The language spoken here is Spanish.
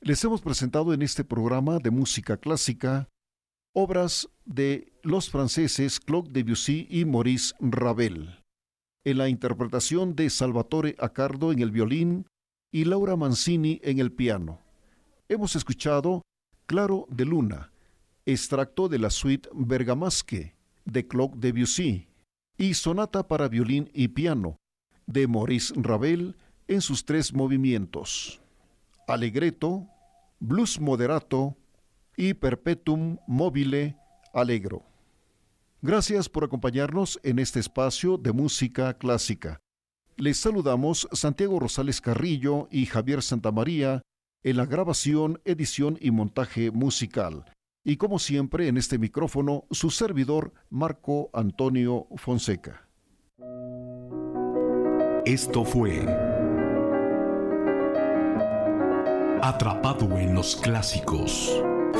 Les hemos presentado en este programa de música clásica obras de los franceses Claude Debussy y Maurice Ravel, en la interpretación de Salvatore Accardo en el violín y Laura Mancini en el piano. Hemos escuchado Claro de Luna, extracto de la suite Bergamasque de Claude Debussy, y Sonata para violín y piano de Maurice Ravel en sus 3 movimientos: Allegretto, Blues Moderato y Perpetuum Mobile Allegro. Gracias por acompañarnos en este espacio de música clásica. Les saludamos Santiago Rosales Carrillo y Javier Santamaría en la grabación, edición y montaje musical. Y como siempre en este micrófono, su servidor Marco Antonio Fonseca. Esto fue Atrapado en los Clásicos.